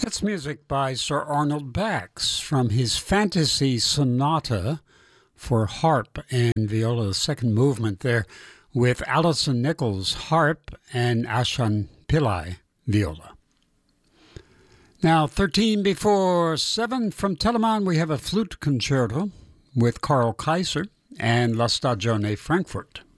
That's music by Sir Arnold Bax from his Fantasy Sonata for harp and viola, the second movement there, with Alison Nichols harp and Ashan Pillai viola. Now, 13 before 7 from Telemann, we have a flute concerto with Karl Kaiser and La Stagione Frankfurt.